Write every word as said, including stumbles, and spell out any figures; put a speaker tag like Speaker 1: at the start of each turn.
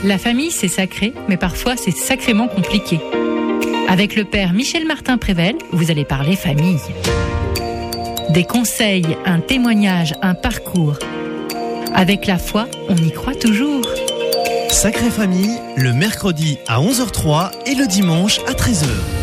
Speaker 1: La famille, c'est sacré, mais parfois c'est sacrément compliqué. Avec le père Michel Martin-Prével, vous allez parler famille. Des conseils, un témoignage, un parcours. Avec la foi, on y croit toujours.
Speaker 2: Sacrée Famille, le mercredi à onze heures zéro trois et le dimanche à treize heures.